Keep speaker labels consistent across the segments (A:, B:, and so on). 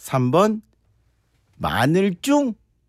A: 3번 마늘쫑.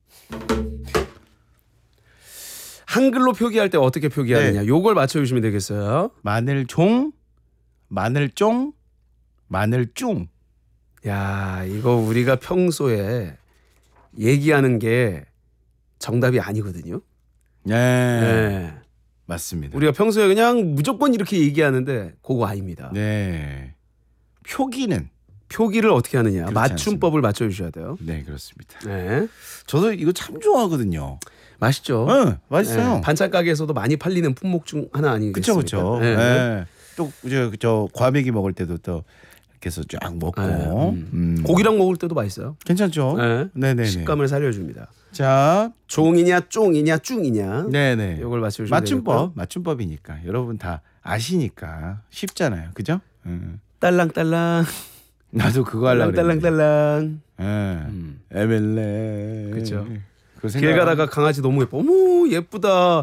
B: 한글로 표기할 때 어떻게 표기하느냐.
A: 네.
B: 요걸 맞춰주시면 되겠어요.
A: 마늘종, 마늘쫑, 마늘쫑.
B: 야, 이거 우리가 평소에 얘기하는 게 정답이 아니거든요.
A: 네.
B: 네.
A: 맞습니다.
B: 우리가 평소에 그냥 무조건 이렇게 얘기하는데 그거 아닙니다.
A: 네. 표기는
B: 표기를 어떻게 하느냐.
A: 그렇지
B: 맞춤법을 맞춰주셔야 돼요.
A: 네, 그렇습니다.
B: 네.
A: 저도 이거 참 좋아하거든요.
B: 맛있죠.
A: 네, 맛있어요.
B: 네. 반찬 가게에서도 많이 팔리는 품목 중 하나 아니겠습니까?
A: 그렇죠.
B: 네.
A: 네. 또 저 과메기 먹을 때도 또 이렇게 해서 쫙 먹고
B: 고기랑 먹을 때도 맛있어요.
A: 괜찮죠?
B: 네.
A: 네네.
B: 식감을 살려줍니다.
A: 자,
B: 종이냐 쫑이냐 쭝이냐.
A: 네네.
B: 이걸 맞춰주시면 되겠고요.
A: 맞춤법이니까 여러분 다 아시니까 쉽잖아요, 그죠?
B: 딸랑딸랑.
A: 나도 그거 하려고 그랬는데.
B: 딸랑딸랑딸랑.
A: MLA.
B: 그렇죠.
A: 그거
B: 길 가다가 강아지 너무 예뻐. 어머 예쁘다.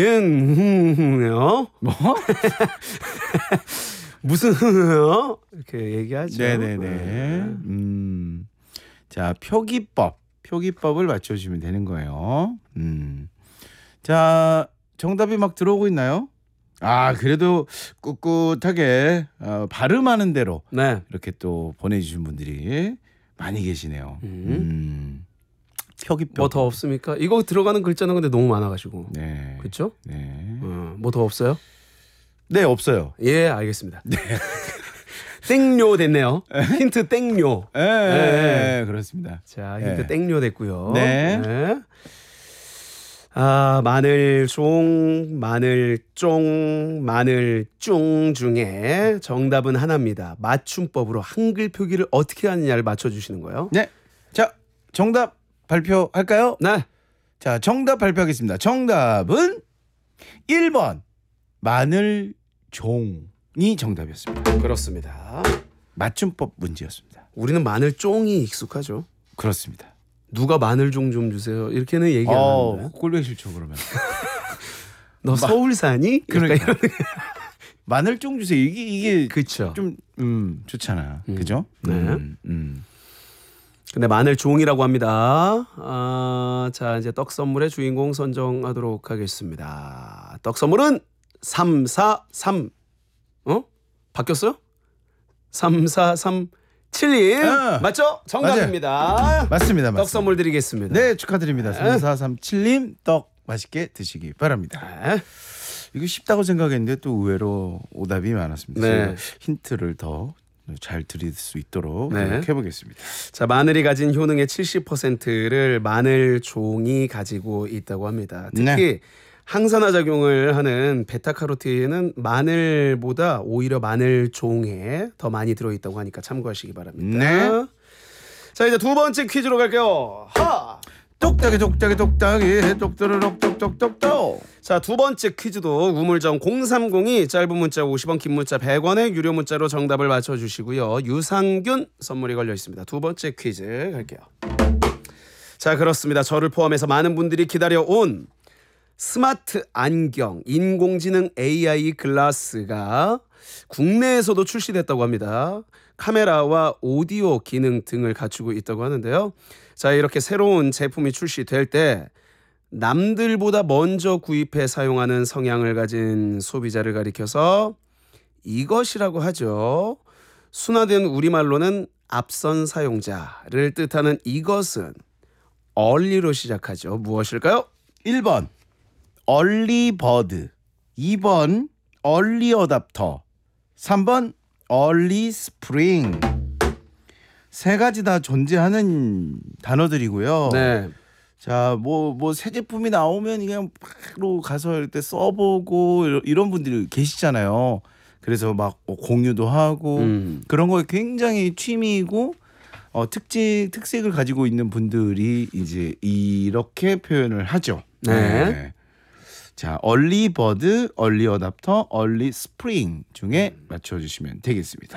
B: 얜
A: 뭐?
B: 무슨 이렇게 얘기하죠.
A: 네네네. 자, 표기법을 맞춰주시면 되는 거예요. 자, 정답이 막 들어오고 있나요? 아, 그래도 꿋꿋하게 발음하는 대로
B: 네.
A: 이렇게 또 보내주신 분들이 많이 계시네요. 표기법.
B: 뭐 더 없습니까? 이거 들어가는 글자는 근데 너무 많아가지고.
A: 네.
B: 그렇죠?
A: 네.
B: 뭐 더 없어요?
A: 네, 없어요.
B: 예, 알겠습니다. 땡료 됐네요. 힌트 땡료.
A: 네, 그렇습니다.
B: 자, 힌트
A: 네.
B: 땡료 됐고요.
A: 네.
B: 아, 마늘종, 마늘쫑, 마늘쫑 중에 정답은 하나입니다. 맞춤법으로 한글 표기를 어떻게 하느냐를 맞춰주시는 거예요.
A: 네. 자, 정답 발표할까요?
B: 네.
A: 자, 정답 발표하겠습니다. 정답은 1번 마늘종이 정답이었습니다.
B: 그렇습니다.
A: 맞춤법 문제였습니다.
B: 우리는 마늘쫑이 익숙하죠.
A: 그렇습니다.
B: 누가 마늘종 좀 주세요. 이렇게는 얘기 안 하는데.
A: 꼴보기 싫죠, 그러면.
B: 너 서울 사니?
A: 그러니까. 마늘종 주세요. 이게
B: 그렇죠.
A: 좀 좋잖아. 그죠?
B: 네. 근데 마늘종이라고 합니다. 자, 이제 떡 선물의 주인공 선정하도록 하겠습니다. 떡 선물은 343. 바뀌었어요? 3437님. 맞죠? 정답입니다.
A: 맞습니다.
B: 떡 선물 드리겠습니다.
A: 네, 축하드립니다. 3437님 떡 맛있게 드시기 바랍니다.
B: 네.
A: 이거 쉽다고 생각했는데 또 의외로 오답이 많았습니다.
B: 네.
A: 제가 힌트를 더 잘 드릴 수 있도록
B: 네.
A: 노력해 보겠습니다.
B: 자, 마늘이 가진 효능의 70%를 마늘종이 가지고 있다고 합니다. 특히
A: 네.
B: 항산화 작용을 하는 베타카로틴은 마늘보다 오히려 마늘종에 더 많이 들어있다고 하니까 참고하시기 바랍니다.
A: 네.
B: 자, 이제 두 번째 퀴즈로 갈게요. 하!
A: 똑딱이 똑또르륵 똑똑똑똑.
B: 자, 두 번째 퀴즈도 우물정 030이 짧은 문자 50원, 긴 문자 100원의 유료 문자로 정답을 맞춰주시고요. 유산균 선물이 걸려 있습니다. 두 번째 퀴즈 갈게요. 자, 그렇습니다. 저를 포함해서 많은 분들이 기다려온 스마트 안경, 인공지능 AI 글라스가 국내에서도 출시됐다고 합니다. 카메라와 오디오 기능 등을 갖추고 있다고 하는데요. 자, 이렇게 새로운 제품이 출시될 때 남들보다 먼저 구입해 사용하는 성향을 가진 소비자를 가리켜서 이것이라고 하죠. 순화된 우리말로는 앞선 사용자를 뜻하는 이것은 얼리로 시작하죠. 무엇일까요?
A: 1번 얼리버드, 2번 얼리어답터, 3번 얼리스프링. 세 가지 다 존재하는 단어들이고요.
B: 네.
A: 자, 뭐 새 제품이 나오면 그냥 바로 가서 이렇게 써보고 이런 분들이 계시잖아요. 그래서 막 공유도 하고 그런 거에 굉장히 취미이고 특색을 가지고 있는 분들이 이제 이렇게 표현을 하죠.
B: 네.
A: 자, 얼리버드, 얼리어답터, 얼리스프링 중에 맞춰주시면 되겠습니다.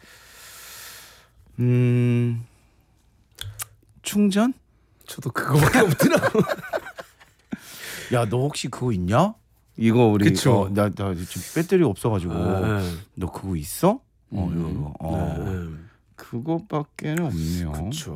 A: 충전?
B: 저도 그거밖에 없더라고.
A: 야, 너 혹시 그거 있냐? 이거 우리
B: 그쵸.
A: 나 지금 배터리 없어가지고 너 그거 있어? 이거. 그거밖에는 없네요.
B: 그렇죠.